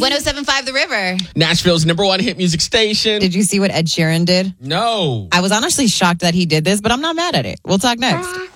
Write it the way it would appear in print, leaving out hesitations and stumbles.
107.5 The River. Nashville's #1 hit music station. Did you see what Ed Sheeran did? No. I was honestly shocked that he did this, but I'm not mad at it. We'll talk next.